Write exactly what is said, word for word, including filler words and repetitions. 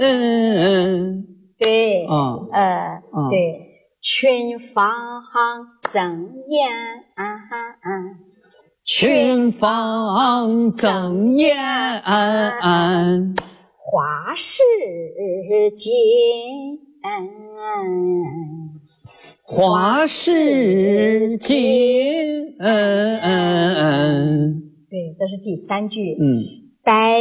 嗯， 对， 啊， 呃， 啊对，群芳争艳， 群芳争艳， 花市锦， 花市锦， 对，这是第三句。 嗯。 待